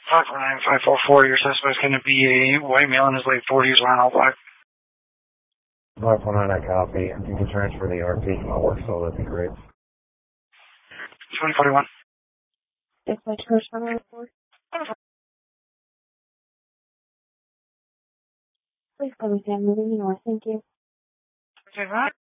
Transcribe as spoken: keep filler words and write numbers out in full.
five four nine five four four, your suspect's going to be a white male in his late forties wearing all black. five four nine, I copy. If you can transfer the R P to my work cell, that'd be great. twenty forty-one. Dispatch first one report. Please go with them moving north. Thank you. Okay, right.